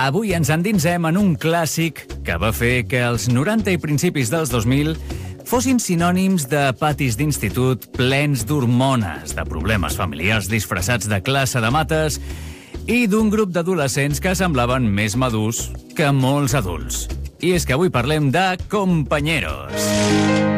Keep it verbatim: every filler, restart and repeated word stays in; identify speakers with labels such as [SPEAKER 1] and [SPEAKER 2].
[SPEAKER 1] Avui ens endinsem en un clàssic que va fer que els noranta i principis dels dos mil fossin sinònims de patis d'institut plens d'hormones, de problemes familiars disfressats de classe de mates i d'un grup d'adolescents que semblaven més madurs que molts adults. I és que avui parlem de Compañeros.